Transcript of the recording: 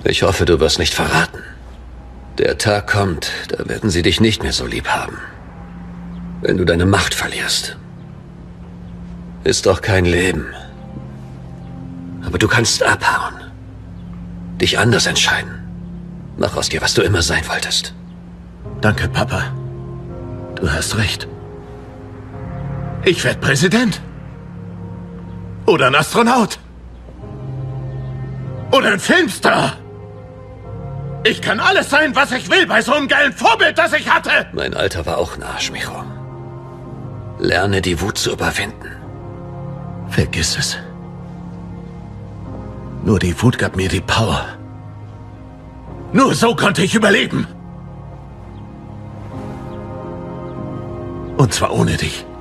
Ich hoffe, du wirst nicht verraten. Der Tag kommt, da werden sie dich nicht mehr so lieb haben. Wenn du deine Macht verlierst. Ist doch kein Leben. Aber du kannst abhauen. Dich anders entscheiden. Mach aus dir, was du immer sein wolltest. Danke, Papa. Du hast recht. Ich werde Präsident. Oder ein Astronaut. Oder ein Filmstar. Ich kann alles sein, was ich will, bei so einem geilen Vorbild, das ich hatte. Mein Alter war auch ein Arsch, Micho. Lerne die Wut zu überwinden. Vergiss es. Nur die Wut gab mir die Power. Nur so konnte ich überleben. Und zwar ohne dich.